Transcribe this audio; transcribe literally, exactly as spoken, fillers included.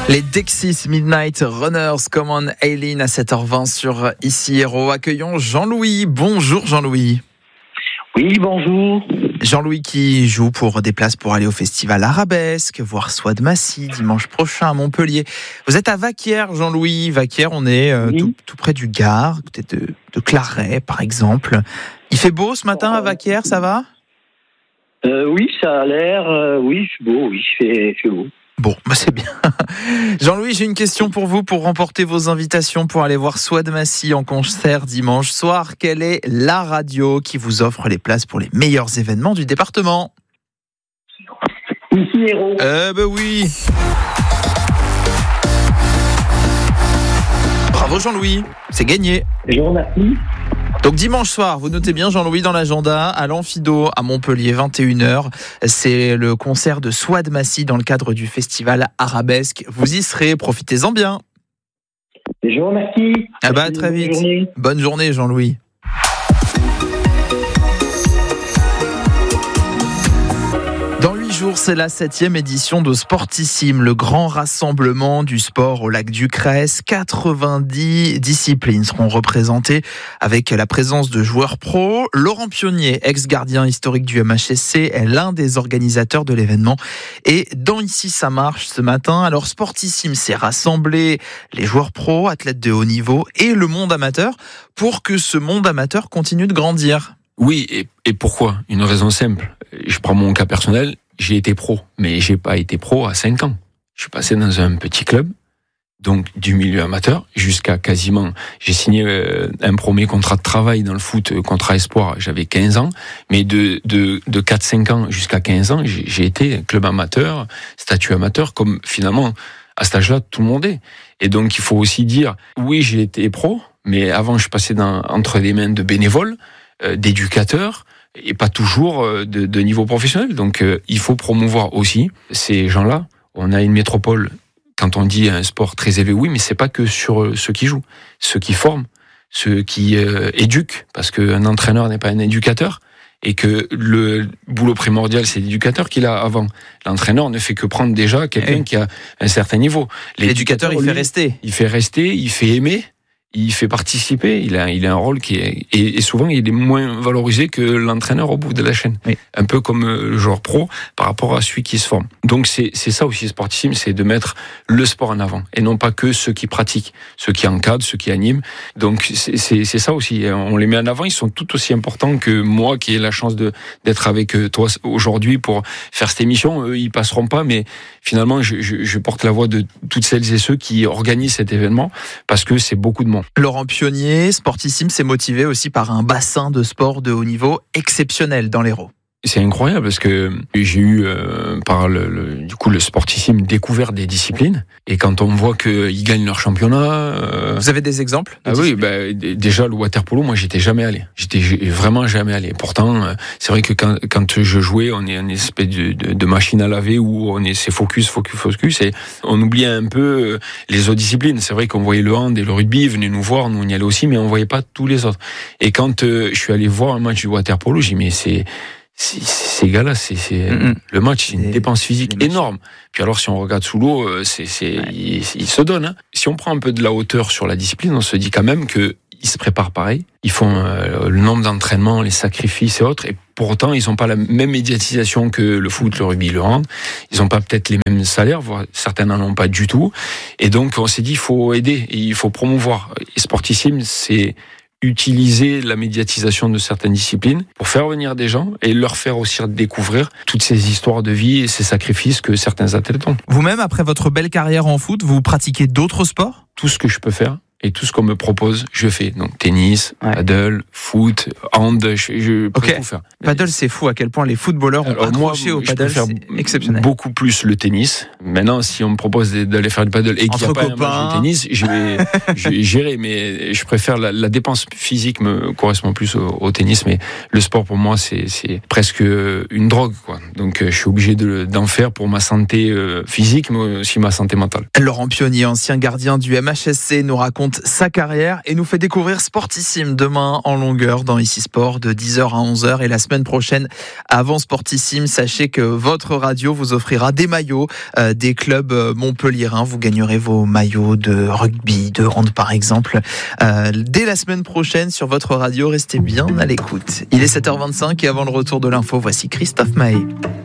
Les Dexys Midnight Runners, come on Aileen à sept heures vingt sur Ici Héros. Accueillons Jean-Louis. Bonjour Jean-Louis. Oui, bonjour. Jean-Louis qui joue pour des places pour aller au festival Arabesque, voir Swad Massy dimanche prochain à Montpellier. Vous êtes à Vaquières, Jean-Louis. Vaquières, on est euh, oui. tout, tout près du Gard, peut-être de, de Claret par exemple. Il fait beau ce matin à Vaquières, ça va ? euh, Oui, ça a l'air. Euh, oui, c'est beau, oui, c'est, c'est beau. Bon, bah c'est bien. Jean-Louis, j'ai une question pour vous pour remporter vos invitations pour aller voir Swad Massy en concert dimanche soir. Quelle est la radio qui vous offre les places pour les meilleurs événements du département ? Ici Héros. Euh, bah oui. Bravo Jean-Louis, c'est gagné. Je vous remercie. Donc dimanche soir, vous notez bien Jean-Louis dans l'agenda, à l'Amphido à Montpellier, vingt et une heures. C'est le concert de Swad Massy dans le cadre du festival Arabesque. Vous y serez, profitez-en bien. Je vous remercie. Ah bah à très vite. Bonne journée, Bonne journée Jean-Louis. Dans huit jours, c'est la septième édition de Sportissime, le grand rassemblement du sport au lac du Cresse. quatre-vingt-dix disciplines seront représentées avec la présence de joueurs pros. Laurent Pionnier, ex-gardien historique du M H S C, est l'un des organisateurs de l'événement. Et dans Ici, ça marche ce matin. Alors Sportissime, c'est rassembler les joueurs pros, athlètes de haut niveau et le monde amateur pour que ce monde amateur continue de grandir. Oui, et, et pourquoi ? Une raison simple. Je prends mon cas personnel, j'ai été pro, mais j'ai pas été pro à cinq ans. Je suis passé dans un petit club, donc du milieu amateur, jusqu'à quasiment... J'ai signé un premier contrat de travail dans le foot, contrat espoir, j'avais quinze ans, mais de, de, de quatre cinq ans jusqu'à quinze ans, j'ai, j'ai été club amateur, statut amateur, comme finalement, à cet âge-là, tout le monde est. Et donc, il faut aussi dire, oui, j'ai été pro, mais avant, je passais dans, entre les mains de bénévoles, d'éducateurs et pas toujours de, de niveau professionnel. Donc euh, il faut promouvoir aussi ces gens-là. On a une métropole, quand on dit un sport très élevé, oui, mais c'est pas que sur ceux qui jouent, ceux qui forment, ceux qui euh, éduquent, parce qu'un entraîneur n'est pas un éducateur et que le boulot primordial, c'est l'éducateur qu'il a avant. L'entraîneur ne fait que prendre déjà quelqu'un oui. qui a un certain niveau. L'éducateur, L'éducateur il fait lui, rester. Il fait rester, il fait aimer. Il fait participer, il a, il a un rôle qui est, et, et souvent il est moins valorisé que l'entraîneur au bout de la chaîne. Oui. Un peu comme le joueur pro par rapport à celui qui se forme. Donc c'est, c'est ça aussi Sportissime, c'est de mettre le sport en avant et non pas que ceux qui pratiquent, ceux qui encadrent, ceux qui animent. Donc c'est, c'est, c'est ça aussi, on les met en avant, ils sont tout aussi importants que moi qui ai la chance de, d'être avec toi aujourd'hui pour faire cette émission. Eux, ils passeront pas, mais finalement je, je, je porte la voix de toutes celles et ceux qui organisent cet événement parce que c'est beaucoup de monde. Laurent Pionnier, Sportissime, s'est motivé aussi par un bassin de sport de haut niveau exceptionnel dans l'Hérault. C'est incroyable parce que j'ai eu euh, par le, le du coup le Sportissime découvert des disciplines et quand on voit qu'ils gagnent leur championnat. Euh... Vous avez des exemples ? Ah oui, bah, déjà le water-polo, moi j'étais jamais allé. J'étais vraiment jamais allé. Pourtant, c'est vrai que quand quand je jouais, on est une espèce de, de, de machine à laver où on est c'est focus, focus, focus et on oubliait un peu les autres disciplines. C'est vrai qu'on voyait le hand et le rugby, ils venaient nous voir, nous on y allait aussi, mais on voyait pas tous les autres. Et quand euh, je suis allé voir un match du water-polo, j'ai dit mais c'est C'est, ces gars-là, c'est, c'est mm-hmm. le match, c'est une dépense physique énorme. Puis alors, si on regarde sous l'eau, c'est, c'est, ouais. ils, ils se donnent. Hein. Si on prend un peu de la hauteur sur la discipline, on se dit quand même que ils se préparent pareil. Ils font euh, le nombre d'entraînements, les sacrifices et autres, et pour autant, ils n'ont pas la même médiatisation que le foot, le rugby, le hand. Ils n'ont pas peut-être les mêmes salaires, voire certains n'en ont pas du tout. Et donc, on s'est dit, il faut aider et il faut promouvoir. Et Sportissime, c'est utiliser la médiatisation de certaines disciplines pour faire venir des gens et leur faire aussi découvrir toutes ces histoires de vie et ces sacrifices que certains athlètes ont. Vous-même, après votre belle carrière en foot, vous pratiquez d'autres sports ? Tout ce que je peux faire. Et tout ce qu'on me propose, je fais. Donc tennis, ouais. paddle, foot, hand, je, je peux okay. tout faire. Paddle, c'est fou à quel point les footballeurs ont accroché au paddle, c'est exceptionnel. Beaucoup plus le tennis. Maintenant, si on me propose d'aller faire du paddle et qu'il n'y a pas un match de tennis, je vais, je vais gérer. Mais je préfère la, la dépense physique me correspond plus au, au tennis. Mais le sport pour moi, c'est, c'est presque une drogue, quoi. Donc, je suis obligé de, d'en faire pour ma santé physique, mais aussi ma santé mentale. Laurent Pionnier, ancien gardien du M H S C, nous raconte raconte sa carrière et nous fait découvrir Sportissime demain en longueur dans Ici Sport de dix heures à onze heures. Et la semaine prochaine, avant Sportissime, sachez que votre radio vous offrira des maillots euh, des clubs montpelliérains. Vous gagnerez vos maillots de rugby, de hand par exemple. Euh, dès la semaine prochaine sur votre radio, restez bien à l'écoute. Il est sept heures vingt-cinq et avant le retour de l'info, voici Christophe Mahé.